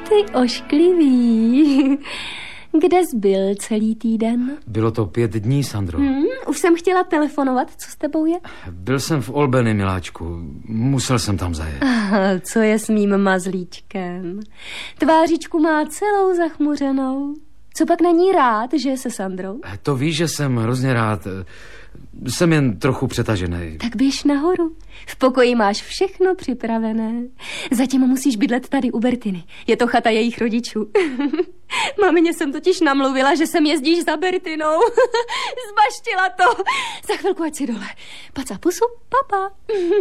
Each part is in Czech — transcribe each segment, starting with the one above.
Ty ošklivý. Kde jsi byl celý týden? Bylo to 5 dní, Sandro. Už jsem chtěla telefonovat, co s tebou je? Byl jsem v Albany, miláčku. Musel jsem tam zajet. Co je s mým mazlíčkem? Tvářičku má celou zachmuřenou. Co pak není rád, že je se Sandrou? To víš, že jsem hrozně rád. Jsem jen trochu přetažený. Tak běž nahoru. V pokoji máš všechno připravené. Zatím musíš bydlet tady u Bertiny. Je to chata jejich rodičů. Mamině jsem totiž namluvila, že sem jezdíš za Bertinou. Zbaštila to. Za chvilku ať si dole. Paca pusu, papa.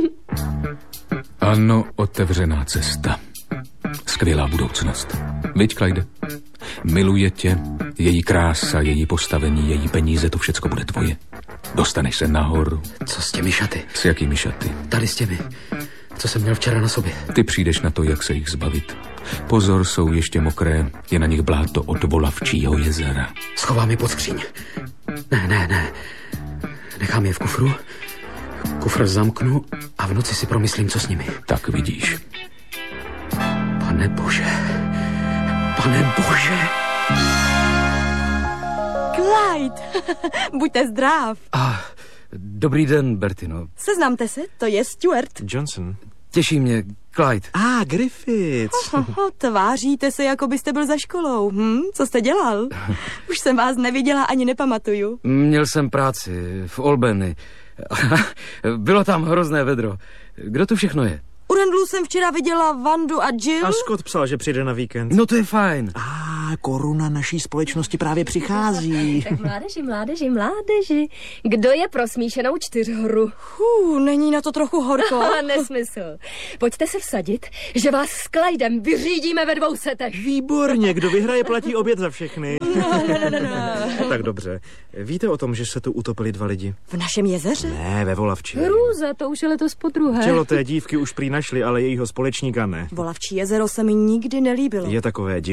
Ano, otevřená cesta. Skvělá budoucnost. Viď, Clyde? Miluje tě, její krása, její postavení, její peníze, to všecko bude tvoje. Dostaneš se nahoru. Co s těmi šaty? S jakými šaty? Tady s těmi, co jsem měl včera na sobě. Ty přijdeš na to, jak se jich zbavit. Pozor, jsou ještě mokré, je na nich bláto od Volavčího jezera. Schovám je pod skříň. Ne. Nechám je v kufru. Kufr zamknu a v noci si promyslím, co s nimi. Tak vidíš. Pane Bože. Pane Bože. Clyde, buďte zdrav. Dobrý den, Bertino. Seznamte se, to je Stuart. Johnson. Těší mě, Clyde. Griffiths. Tváříte se, jako byste byl za školou. Co jste dělal? Už jsem vás neviděla ani nepamatuju. Měl jsem práci v Albany. Bylo tam hrozné vedro. Kdo tu všechno je? U Randallů jsem včera viděla Vandu a Jill. A Scott psal, že přijde na víkend. No to je fajn. Koruna naší společnosti právě přichází. Tak mládeži. Kdo je pro smíšenou 4hru? Není na to trochu horko? Nesmysl. Pojďte se vsadit, že vás s Clydem vyřídíme ve 2 setech. Výborně, kdo vyhraje, platí oběd za všechny. No. Tak dobře. Víte o tom, že se tu utopili 2 lidi? V našem jezeře? Ne, ve Volavči. Hrůza, to už je letos podruhé. Tělo té dívky už prý našli, ale jejího společníka ne. Volavčí jezero se mi nikdy nelíbilo. Je takové